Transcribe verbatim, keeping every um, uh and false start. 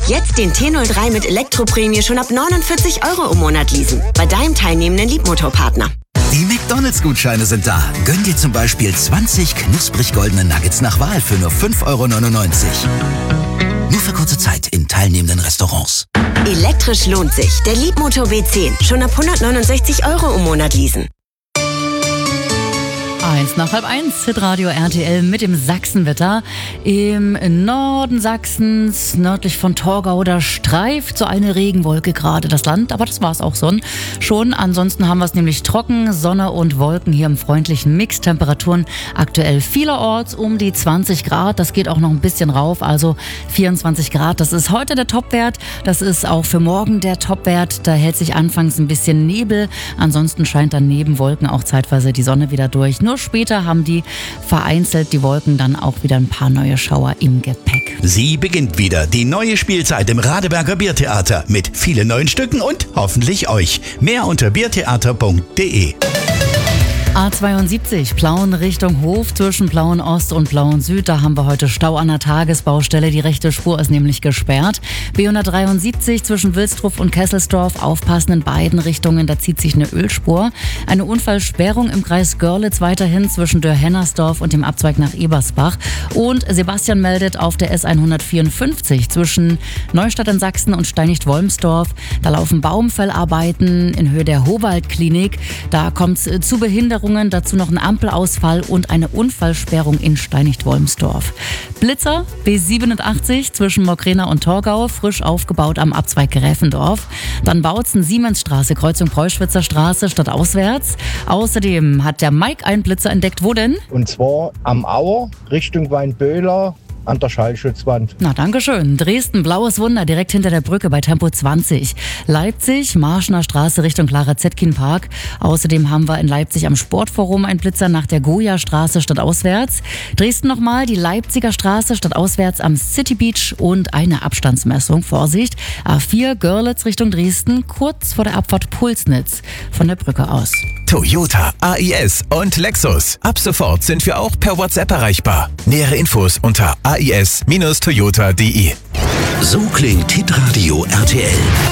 Jetzt den T null drei mit Elektroprämie schon ab neunundvierzig Euro im Monat leasen. Bei deinem teilnehmenden Liebmotorpartner. Die McDonalds-Gutscheine sind da. Gönn dir zum Beispiel zwanzig knusprig goldene Nuggets nach Wahl für nur fünf Euro neunundneunzig. Nur für kurze Zeit in teilnehmenden Restaurants. Elektrisch lohnt sich. Der Liebmotor W zehn. Schon ab hundertneunundsechzig Euro im Monat leasen. Eins nach halb eins, Hitradio R T L mit dem Sachsenwetter. Im Norden Sachsens, nördlich von Torgau, da streift so eine Regenwolke gerade das Land. Aber das war's auch son- schon. Ansonsten haben wir es nämlich trocken, Sonne und Wolken hier im freundlichen Mix. Temperaturen aktuell vielerorts um die zwanzig Grad. Das geht auch noch ein bisschen rauf, also vierundzwanzig Grad. Das ist heute der Topwert. Das ist auch für morgen der Topwert. Da hält sich anfangs ein bisschen Nebel. Ansonsten scheint dann neben Wolken auch zeitweise die Sonne wieder durch. Nur später haben die vereinzelt die Wolken dann auch wieder ein paar neue Schauer im Gepäck. Sie beginnt wieder, die neue Spielzeit im Radeberger Biertheater mit vielen neuen Stücken und hoffentlich euch. Mehr unter biertheater punkt de. A zweiundsiebzig, Plauen Richtung Hof zwischen Plauen Ost und Plauen Süd. Da haben wir heute Stau an der Tagesbaustelle. Die rechte Spur ist nämlich gesperrt. B hundertdreiundsiebzig zwischen Wilsdruff und Kesselsdorf. Aufpassen in beiden Richtungen. Da zieht sich eine Ölspur. Eine Unfallsperrung im Kreis Görlitz weiterhin zwischen Dörr-Hennersdorf und dem Abzweig nach Ebersbach. Und Sebastian meldet auf der S hundertvierundfünfzig zwischen Neustadt in Sachsen und Steinicht-Wolmsdorf. Da laufen Baumfellarbeiten in Höhe der Howald-Klinik. Da kommt es zu Behinderungen. Dazu noch ein Ampelausfall und eine Unfallsperrung in Steinicht-Wolmsdorf. Blitzer B siebenundachtzig zwischen Mockrena und Torgau, frisch aufgebaut am Abzweig Gräfendorf. Dann Bautzen-Siemensstraße, Kreuzung Preußwitzer Straße, stadtauswärts. Außerdem hat der Mike einen Blitzer entdeckt. Wo denn? Und zwar am Auer, Richtung Weinböhler, an der Schallschutzwand. Na, danke schön. Dresden, Blaues Wunder, direkt hinter der Brücke bei Tempo zwanzig. Leipzig, Marschner Straße Richtung Clara-Zetkin-Park. Außerdem haben wir in Leipzig am Sportforum einen Blitzer nach der Goya-Straße stadtauswärts. Dresden nochmal, die Leipziger Straße stadtauswärts am City Beach und eine Abstandsmessung. Vorsicht, A vier Görlitz Richtung Dresden, kurz vor der Abfahrt Pulsnitz von der Brücke aus. Toyota, A I S und Lexus. Ab sofort sind wir auch per WhatsApp erreichbar. Nähere Infos unter a i s Bindestrich toyota punkt de. So klingt Hitradio R T L.